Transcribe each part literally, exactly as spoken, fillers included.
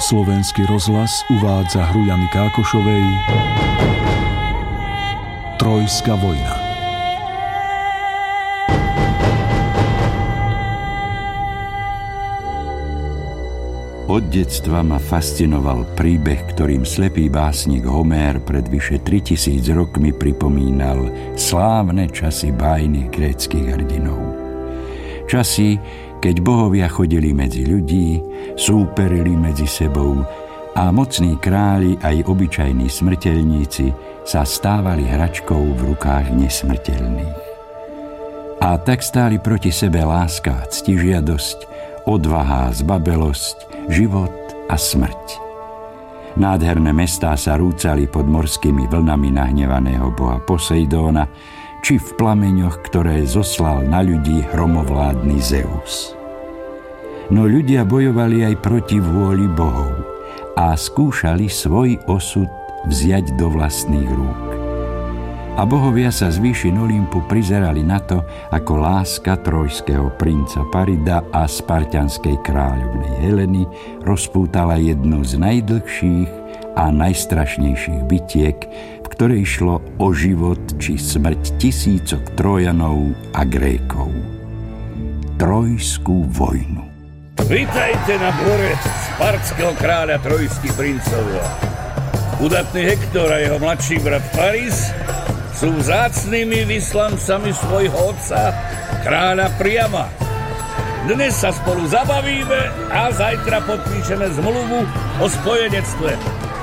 Slovenský rozhlas uvádza hru Jany Kákošovej Trojská vojna. Od detstva ma fascinoval príbeh, ktorým slepý básnik Homér pred vyše tritisíc rokmi pripomínal slávne časy bájnych gréckych hrdinov. Časy, keď bohovia chodili medzi ľudí, súperili medzi sebou a mocní králi aj obyčajní smrteľníci sa stávali hračkou v rukách nesmrteľných. A tak stáli proti sebe láska a ctižiadosť, odvaha a zbabelosť, život a smrť. Nádherné mestá sa rúcali pod morskými vlnami nahnevaného boha Poseidóna, či v plameňoch, ktoré zoslal na ľudí hromovládny Zeus. No ľudia bojovali aj proti vôli bohov a skúšali svoj osud vziať do vlastných rúk. A bohovia sa z výšin Olympu prizerali na to, ako láska trojského princa Parida a spartianskej kráľovnej Heleny rozpútala jednu z najdlhších a najstrašnejších bitiek, v ktorej šlo o život či smrť tisícok Trojanov a Grékov. Trojskú vojnu. Vítajte na dvore spartského kráľa trojských princov. Udatný Hektor a jeho mladší brat Paris sú vzácnymi vyslancami svojho otca, kráľa Priama. Dnes sa spolu zabavíme a zajtra podpíšeme zmluvu o spojenectve.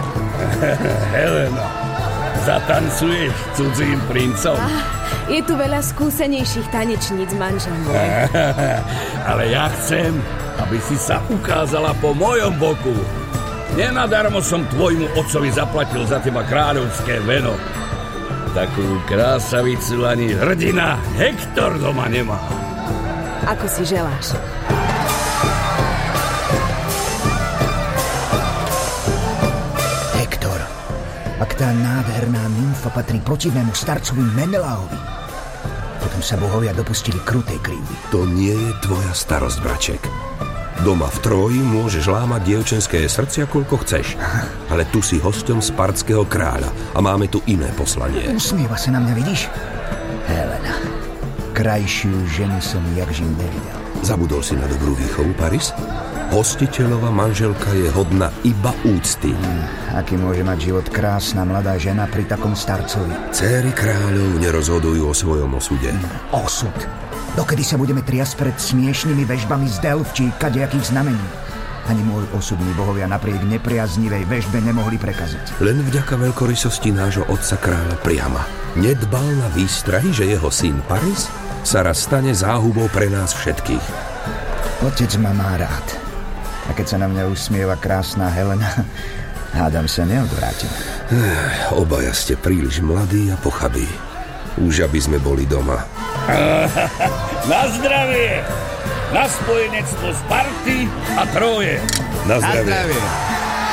Helena, zatancuješ cudzím princom? Ah, je tu veľa skúsenejších tanečníc, manžel môj. Ale ja chcem, aby si sa ukázala po mojom boku. Nenadarmo som tvojmu otcovi zaplatil za teba kráľovské veno. Takú krásavicu ani hrdina Hektor doma nemá. Ako si želáš. Hektor, ak tá nádherná nymfa patrí protivnému starcovi Menelaovi, potom sa bohovia dopustili krutej krivdy. To nie je tvoja starosť, braček. Doma v Tróji môžeš lámať dievčenské srdcia, koľko chceš. Ale tu si hosťom spartského kráľa a máme tu iné poslanie. Usmieva sa na mňa, vidíš? Helena, krajšiu ženu som jakživ nevidel. Zabudol si na dobrú výchovu, Paris? Hostiteľová manželka je hodná iba úcty. Hmm, aký môže mať život krásna mladá žena pri takom starcovi? Céry kráľov nerozhodujú o svojom osude. Hmm, osud? Dokedy sa budeme triasť pred smiešnými vežbami z Delf či kadejakých znamení? Ani môj osudní bohovia napriek nepriaznivej vežbe nemohli prekaziť. Len vďaka veľkorysosti nášho otca kráľa Priama nedbal na výstrahy, že jeho syn Paris sa raz stane záhubou pre nás všetkých. Otec ma má rád. A keď sa na mňa usmieva krásna Helena, hádam sa neodvrátim. Obaja ste príliš mladí a pochabí. Už aby sme boli doma. Na zdravie! Na spojenectvo Sparty a Tróje! Na zdravie! Na zdravie.